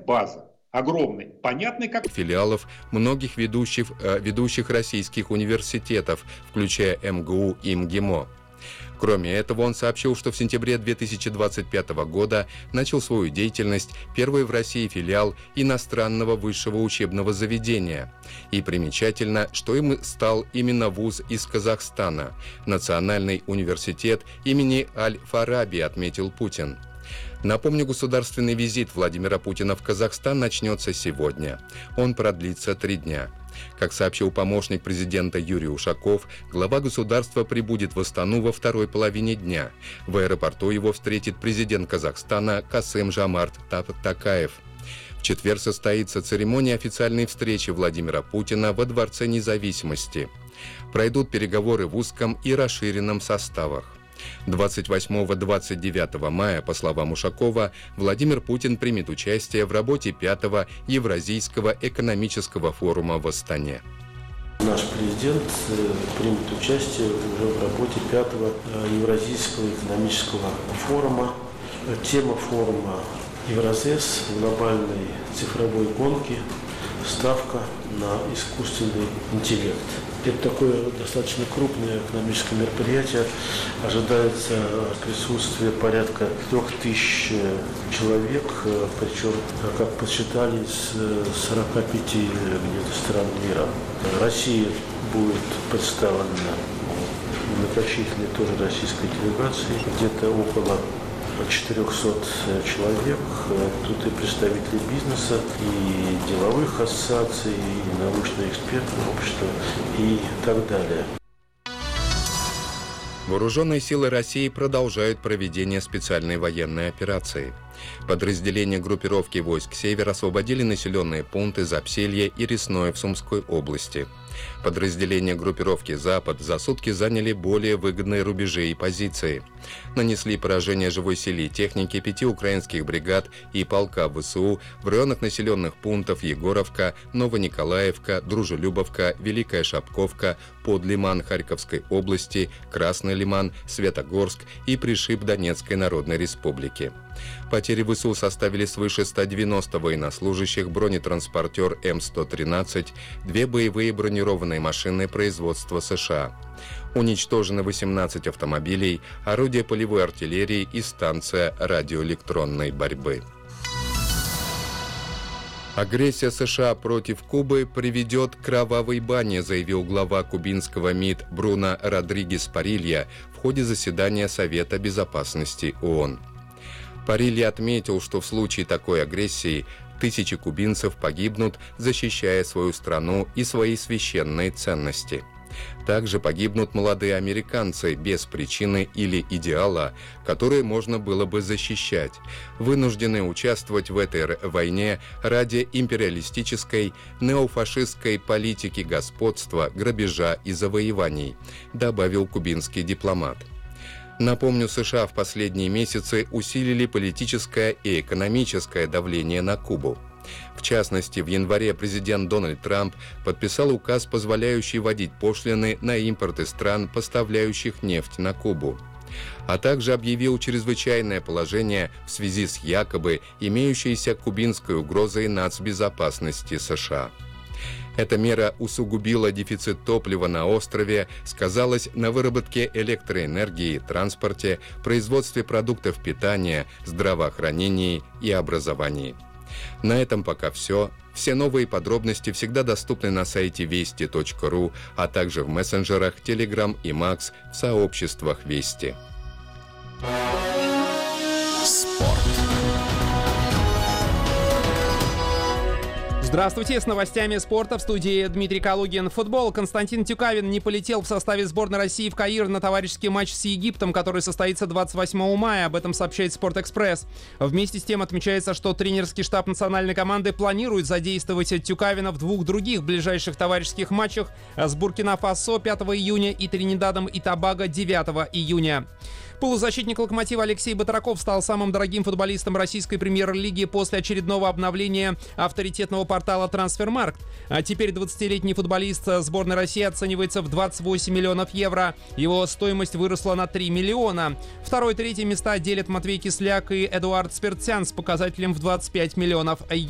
база. Огромный, понятный как... Филиалов многих ведущих российских университетов, включая МГУ и МГИМО. Кроме этого, он сообщил, что в сентябре 2025 года начал свою деятельность первый в России филиал иностранного высшего учебного заведения. И примечательно, что им стал именно вуз из Казахстана – Национальный университет имени Аль-Фараби, отметил Путин. Напомню, государственный визит Владимира Путина в Казахстан начнется сегодня. Он продлится 3 дня. Как сообщил помощник президента Юрий Ушаков, глава государства прибудет в Астану во второй половине дня. В аэропорту его встретит президент Казахстана Касым-Жомарт Токаев. В четверг состоится церемония официальной встречи Владимира Путина во Дворце Независимости. Пройдут переговоры в узком и расширенном составах. 28-29 мая, по словам Ушакова, Владимир Путин примет участие в работе 5-го Евразийского экономического форума в Астане. Наш президент примет участие уже в работе 5-го Евразийского экономического форума. Тема форума «Евразес. Глобальной цифровой гонки. Ставка на искусственный интеллект». Это такое достаточно крупное экономическое мероприятие. Ожидается присутствие порядка 3000 человек, причем, как посчитали, из 45 где-то стран мира. Россия будет представлена многочисленной тоже российской делегацией, где-то около 400 человек. Тут и представители бизнеса, и деловых ассоциаций, и научно-экспертного общества, и так далее. Вооруженные силы России продолжают проведение специальной военной операции. Подразделения группировки войск «Север» освободили населенные пункты Запселье и Ресное в Сумской области. Подразделения группировки «Запад» за сутки заняли более выгодные рубежи и позиции. Нанесли поражение живой силе и технике 5 украинских бригад и полка ВСУ в районах населенных пунктов Егоровка, Новониколаевка, Дружелюбовка, Великая Шапковка, Подлиман Харьковской области, Красный Лиман, Светогорск и Пришиб Донецкой Народной Республики. Потери ВСУ составили свыше 190 военнослужащих, бронетранспортер М-113, 2 боевые бронированные машины производства США. Уничтожены 18 автомобилей, орудия полевой артиллерии и станция радиоэлектронной борьбы. Агрессия США против Кубы приведет к кровавой бане, заявил глава кубинского МИД Бруно Родригес Парилья в ходе заседания Совета Безопасности ООН. Парилья отметил, что в случае такой агрессии тысячи кубинцев погибнут, защищая свою страну и свои священные ценности. Также погибнут молодые американцы без причины или идеала, которые можно было бы защищать, вынуждены участвовать в этой войне ради империалистической, неофашистской политики господства, грабежа и завоеваний, добавил кубинский дипломат. Напомню, США в последние месяцы усилили политическое и экономическое давление на Кубу. В частности, в январе президент Дональд Трамп подписал указ, позволяющий вводить пошлины на импорт из стран, поставляющих нефть на Кубу, а также объявил чрезвычайное положение в связи с якобы имеющейся кубинской угрозой нацбезопасности США. Эта мера усугубила дефицит топлива на острове, сказалась на выработке электроэнергии, транспорте, производстве продуктов питания, здравоохранении и образовании. На этом пока все. Все новые подробности всегда доступны на сайте вести.ру, а также в мессенджерах Telegram и Max в сообществах Вести. Спорт. Здравствуйте, с новостями спорта в студии Дмитрий Калугин. Футбол. Константин Тюкавин не полетел в составе сборной России в Каир на товарищеский матч с Египтом, который состоится 28 мая. Об этом сообщает «Спортэкспресс». Вместе с тем отмечается, что тренерский штаб национальной команды планирует задействовать Тюкавина в 2 других ближайших товарищеских матчах с Буркина-Фасо 5 июня и Тринидадом и Тобаго 9 июня. Полузащитник «Локомотива» Алексей Батраков стал самым дорогим футболистом российской премьер-лиги после очередного обновления авторитетного портала «Трансфермаркт». А теперь 20-летний футболист сборной России оценивается в 28 миллионов евро. Его стоимость выросла на 3 миллиона. 2 и 3 места делят Матвей Кисляк и Эдуард Спиртсян с показателем в 25 миллионов